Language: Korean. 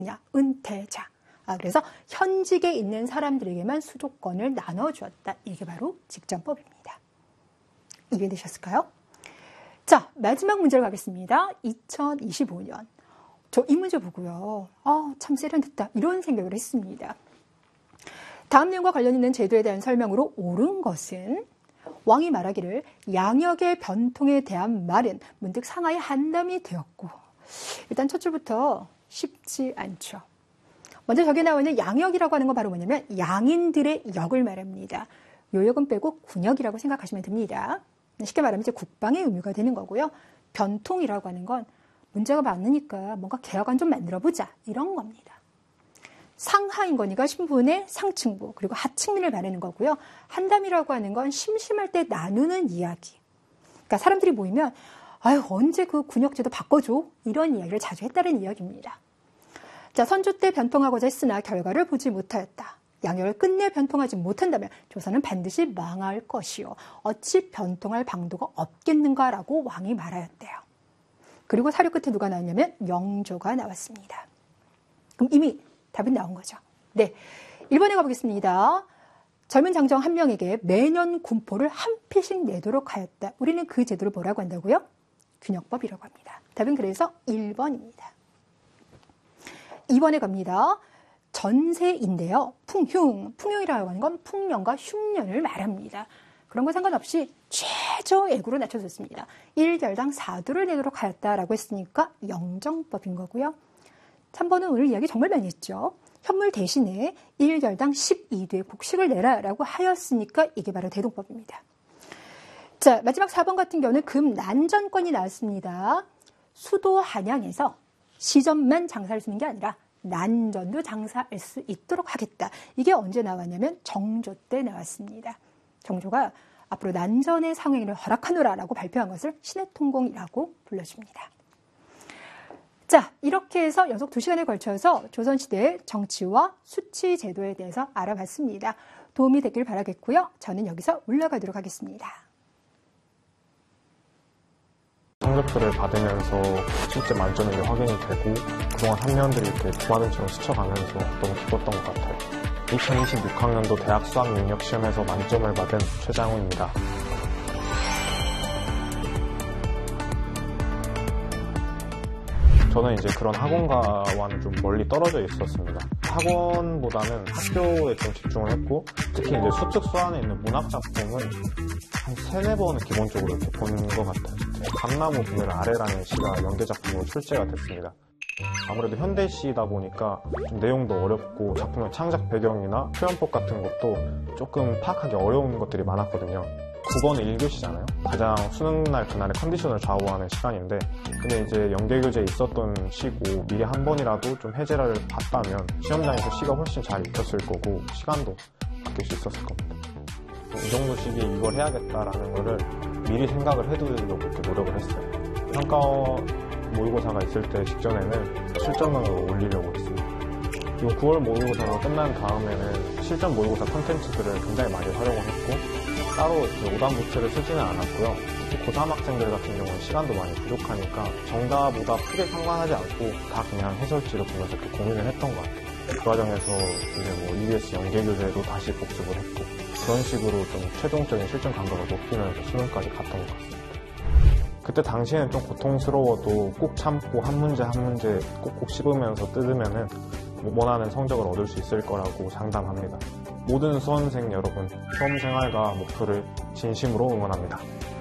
은퇴자. 그래서 현직에 있는 사람들에게만 수도권을 나눠주었다. 이게 바로 직전법입니다. 이해되셨을까요? 자, 마지막 문제로 가겠습니다. 2025년. 저 이 문제 보고요. 참 세련됐다. 이런 생각을 했습니다. 다음 내용과 관련 있는 제도에 대한 설명으로 옳은 것은 왕이 말하기를 양역의 변통에 대한 말은 문득 상하의 한담이 되었고, 일단 첫 줄부터 쉽지 않죠. 먼저 저기 나와 있는 양역이라고 하는 건 바로 뭐냐면 양인들의 역을 말합니다. 요 역은 빼고 군역이라고 생각하시면 됩니다. 쉽게 말하면 이제 국방의 의무가 되는 거고요. 변통이라고 하는 건 문제가 많으니까 뭔가 개혁안 좀 만들어보자 이런 겁니다. 상하인 거니까 신분의 상층부 그리고 하층민을 말하는 거고요. 한담이라고 하는 건 심심할 때 나누는 이야기. 그러니까 사람들이 모이면 아유 언제 그 군역제도 바꿔줘 이런 이야기를 자주 했다는 이야기입니다. 자, 선조 때 변통하고자 했으나 결과를 보지 못하였다. 양역을 끝내 변통하지 못한다면 조선은 반드시 망할 것이요. 어찌 변통할 방도가 없겠는가라고 왕이 말하였대요. 그리고 사료 끝에 누가 나왔냐면 영조가 나왔습니다. 그럼 이미 답은 나온 거죠. 네, 1번에 가보겠습니다. 젊은 장정 한 명에게 매년 군포를 한 피씩 내도록 하였다. 우리는 그 제도를 뭐라고 한다고요? 균역법이라고 합니다. 답은 그래서 1번입니다. 2번에 갑니다. 전세인데요. 풍흉이라고 하는 건 풍년과 흉년을 말합니다. 그런 거 상관없이 최저액으로 낮춰줬습니다. 1결당 4도를 내도록 하였다라고 했으니까 영정법인 거고요. 3번은 오늘 이야기 정말 많이 했죠. 현물 대신에 1결당 12도의 곡식을 내라라고 하였으니까 이게 바로 대동법입니다. 자, 마지막 4번 같은 경우는 금난전권이 나왔습니다. 수도 한양에서 시전만 장사할 수 있는 게 아니라 난전도 장사할 수 있도록 하겠다. 이게 언제 나왔냐면 정조 때 나왔습니다. 정조가 앞으로 난전의 상행을 허락하노라라고 발표한 것을 신의 통공이라고 불러줍니다. 자, 이렇게 해서 연속 2시간에 걸쳐서 조선시대의 정치와 수치 제도에 대해서 알아봤습니다. 도움이 됐길 바라겠고요. 저는 여기서 물러가도록 하겠습니다. 성적표를 받으면서 실제 만점이 확인이 되고 그동안 3년들이 이렇게 부하등처럼 스쳐가면서 너무 기뻤던 것 같아요. 2026학년도 대학 수학 능력 시험에서 만점을 받은 최장우입니다. 저는 이제 그런 학원과는 좀 멀리 떨어져 있었습니다. 학원보다는 학교에 좀 집중을 했고 특히 이제 수특 수안에 있는 문학 작품은 한 3-4번은 기본적으로 이렇게 본 것 같아요. 감나무 그늘 아래라는 시가 연계작품으로 출제가 됐습니다. 아무래도 현대시다 보니까 좀 내용도 어렵고 작품의 창작 배경이나 표현법 같은 것도 조금 파악하기 어려운 것들이 많았거든요. 9번은 1교시잖아요. 가장 수능날 그날의 컨디션을 좌우하는 시간인데 근데 이제 연계교재에 있었던 시고 미리 한 번이라도 좀 해제를 봤다면 시험장에서 시가 훨씬 잘 익혔을 거고 시간도 아낄 수 있었을 겁니다. 이 정도 시기에 이걸 해야겠다라는 거를 미리 생각을 해두려고 그렇게 노력을 했어요. 평가 모의고사가 있을 때 직전에는 실전으로 올리려고 했습니다. 이 9월 모의고사가 끝난 다음에는 실전 모의고사 콘텐츠들을 굉장히 많이 활용을 했고 따로 오답노트를 쓰지는 않았고요. 고3 학생들 같은 경우는 시간도 많이 부족하니까 정답보다 크게 상관하지 않고 다 그냥 해설지를 보면서 이렇게 고민을 했던 것 같아요. 그 과정에서 이제 뭐 EBS 연계교재도 다시 복습을 했고 그런 식으로 좀 최종적인 실전 감각을 높이면서 수능까지 갔던 것 같습니다. 그때 당시에는 좀 고통스러워도 꼭 참고 한 문제 한 문제 꼭꼭 씹으면서 뜯으면은 원하는 성적을 얻을 수 있을 거라고 장담합니다. 모든 수험생 여러분, 수험생활과 목표를 진심으로 응원합니다.